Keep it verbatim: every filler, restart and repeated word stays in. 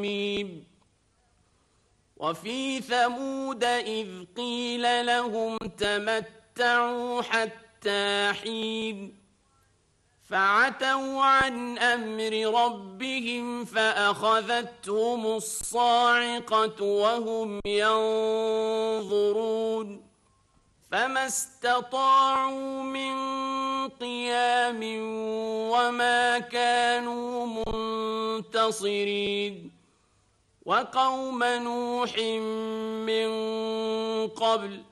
ميم. وفي ثمود إذ قيل لهم تمتعوا حتى حين فعتوا عن أمر ربهم فأخذتهم الصاعقة وهم ينظرون فما استطاعوا من قيام وما كانوا منتصرين وقوم نوح من قبل